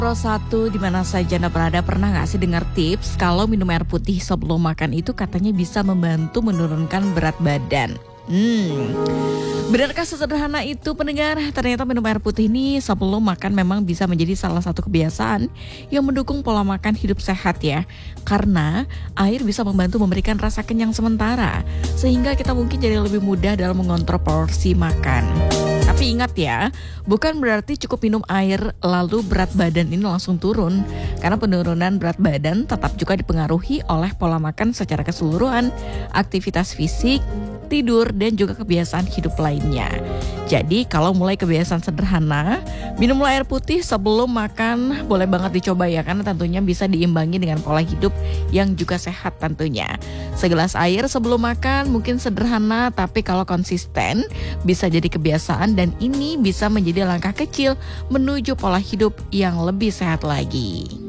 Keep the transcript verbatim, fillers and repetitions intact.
Pro satu di mana saja Anda berada, pernah nggak sih dengar tips kalau minum air putih sebelum makan itu katanya bisa membantu menurunkan berat badan? Hmm, benarkah sesederhana itu pendengar? Ternyata minum air putih ini sebelum makan memang bisa menjadi salah satu kebiasaan yang mendukung pola makan hidup sehat ya. Karena air bisa membantu memberikan rasa kenyang sementara, sehingga kita mungkin jadi lebih mudah dalam mengontrol porsi makan. Tapi ingat ya, bukan berarti cukup minum air lalu berat badan ini langsung turun. Karena penurunan berat badan tetap juga dipengaruhi oleh pola makan secara keseluruhan, aktivitas fisik, tidur, dan juga kebiasaan hidup lainnya. Jadi kalau mulai kebiasaan sederhana, minumlah air putih sebelum makan, boleh banget dicoba ya, karena tentunya bisa diimbangi dengan pola hidup yang juga sehat tentunya. Segelas air sebelum makan mungkin sederhana, tapi kalau konsisten bisa jadi kebiasaan dan ini bisa menjadi langkah kecil menuju pola hidup yang lebih sehat lagi.